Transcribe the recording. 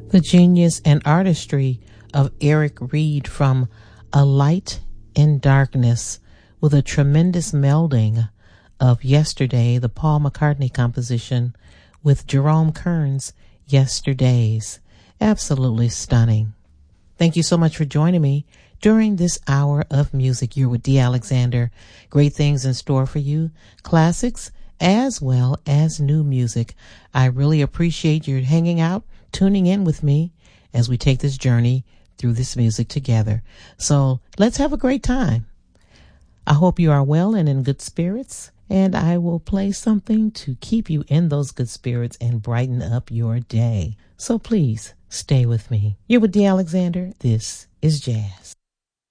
The genius and artistry of Eric Reed from A Light in Darkness, with a tremendous melding of Yesterday, the Paul McCartney composition, with Jerome Kern's Yesterdays. Absolutely stunning. Thank you so much for joining me during this hour of music. You're with Dee Alexander. Great things in store for you. Classics as well as new music. I really appreciate your hanging out, tuning in with me as we take this journey through this music together. So let's have a great time. I hope you are well and in good spirits, and I will play something to keep you in those good spirits and brighten up your day. So please stay with me. You're with Dee Alexander. This is Jazz.